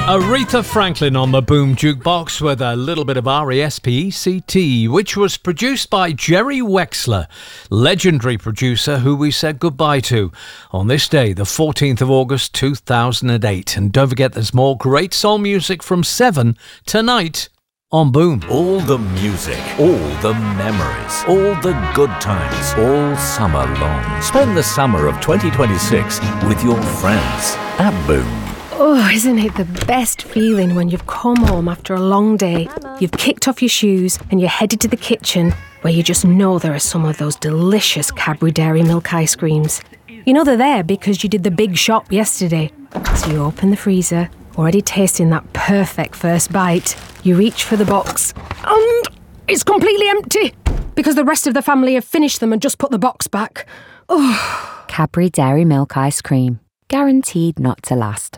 Aretha Franklin on the Boom Jukebox with a little bit of R.E.S.P.E.C.T., which was produced by Jerry Wexler, legendary producer who we said goodbye to on this day, the 14th of August 2008. And don't forget, there's more great soul music from 7 tonight on Boom. All the music, all the memories, all the good times, all summer long. Spend the summer of 2026 with your friends at Boom. Oh, isn't it the best feeling when you've come home after a long day, you've kicked off your shoes and you're headed to the kitchen where you just know there are some of those delicious Cadbury Dairy Milk ice creams. You know they're there because you did the big shop yesterday. So you open the freezer, already tasting that perfect first bite. You reach for the box and it's completely empty because the rest of the family have finished them and just put the box back. Oh. Cadbury Dairy Milk ice cream. Guaranteed not to last.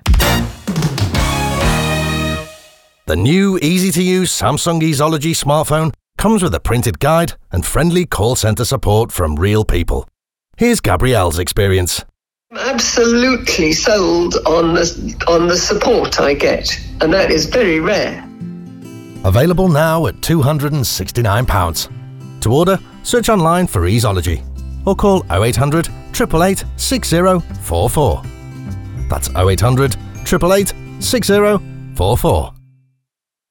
The new easy-to-use Samsung Easology smartphone comes with a printed guide and friendly call centre support from real people. Here's Gabrielle's experience. I'm absolutely sold on the support I get, and that is very rare. Available now at £269. To order, search online for Easology or call 0800 888 6044. That's 0800 888 6044.